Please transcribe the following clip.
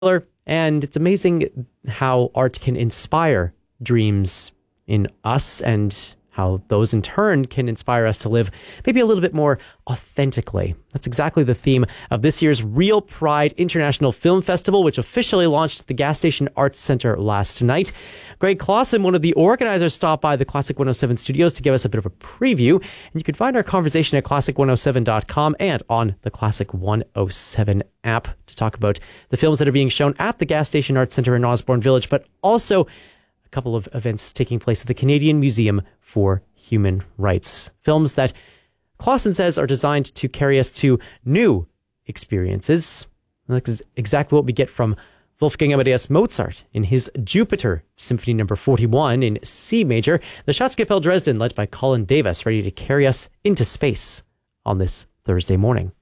And it's amazing how art can inspire dreams in us and how those in turn can inspire us to live maybe a little bit more authentically. That's exactly the theme of this year's Real Pride International Film Festival, which officially launched at the Gas Station Arts Center last night. Greg Clausen, one of the organizers, stopped by the Classic 107 studios to give us a bit of a preview. And you can find our conversation at classic107.com and on the Classic 107 app to talk about the films that are being shown at the Gas Station Arts Center in Osborne Village, but also couple of events taking place at the Canadian Museum for Human Rights. Films that Clausen says are designed to carry us to new experiences. And that's exactly what we get from Wolfgang Amadeus Mozart in his Jupiter Symphony No. 41 in C major. The Schatzkapelle Dresden, led by Colin Davis, ready to carry us into space on this Thursday morning.